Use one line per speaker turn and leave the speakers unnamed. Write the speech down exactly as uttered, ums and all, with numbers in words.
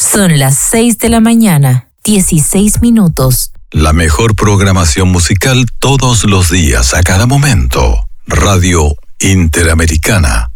Son las seis de la mañana, dieciséis minutos.
La mejor programación musical todos los días, a cada momento. Radio Interamericana.